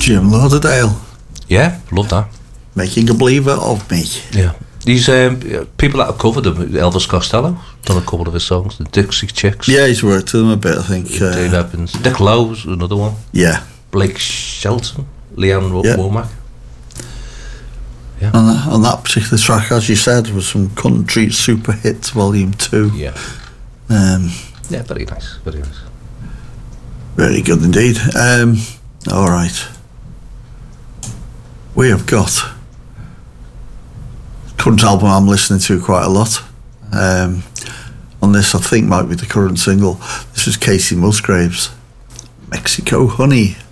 Jim Lauderdale. Yeah, love that. Making a believer of me. Yeah. These people that have covered them, Elvis Costello, done a couple of his songs, the Dixie Chicks. Yeah, he's worked with them a bit, I think. Dave Evans. Dick Lowe's, another one. Yeah. Blake Shelton, Leanne Womack. Yeah. On that particular track, as you said, was some Country Super Hits Volume 2. Yeah. Yeah, very nice, very nice. Very good indeed. All right. We have got current album I'm listening to quite a lot. On this, I think might be the current single. This is Casey Musgraves, Mexico Honey.